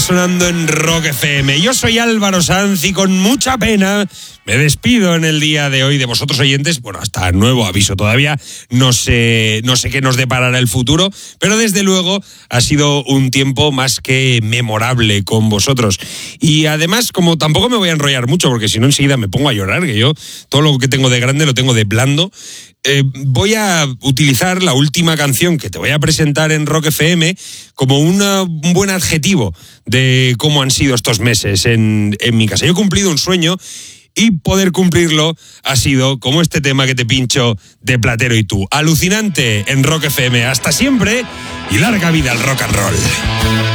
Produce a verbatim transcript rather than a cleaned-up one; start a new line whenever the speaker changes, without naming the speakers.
Sonando en Rock F M. Yo soy Álvaro Sanz y con mucha pena me despido en el día de hoy de vosotros oyentes. Bueno, hasta nuevo aviso, todavía no sé, no sé qué nos deparará el futuro, pero desde luego ha sido un tiempo más que memorable con vosotros. Y además, como tampoco me voy a enrollar mucho, porque si no enseguida me pongo a llorar, que yo todo lo que tengo de grande lo tengo de blando. Eh, voy a utilizar la última canción que te voy a presentar en Rock F M como una, un buen adjetivo de cómo han sido estos meses en, en mi casa. Yo he cumplido un sueño y poder cumplirlo ha sido como este tema que te pincho de Platero y tú. Alucinante en Rock F M. Hasta siempre y larga vida al rock and roll.